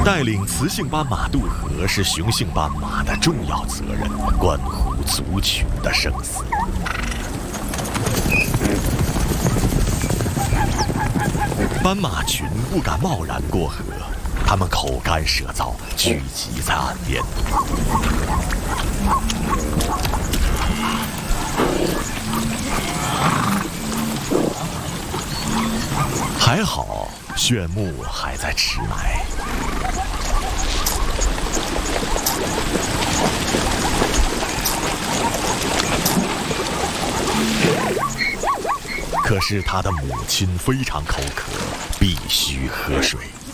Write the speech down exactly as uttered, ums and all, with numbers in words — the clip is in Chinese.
带领雌性斑马渡河是雄性斑马的重要责任，关乎族群的生死。斑马群不敢贸然过河，它们口干舌燥，聚集在岸边。还好，炫目还在吃奶。可是他的母亲非常口渴，必须喝水。